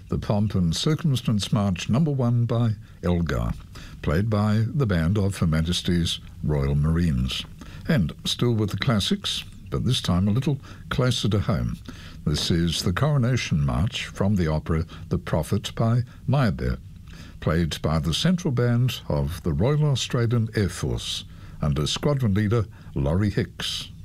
the Pomp and Circumstance March No. 1 by Elgar, played by the band of Her Majesty's Royal Marines. And still with the classics, but this time a little closer to home. This is the Coronation March from the opera The Prophet by Meyerbeer, played by the Central Band of the Royal Australian Air Force under Squadron Leader Laurie Hicks.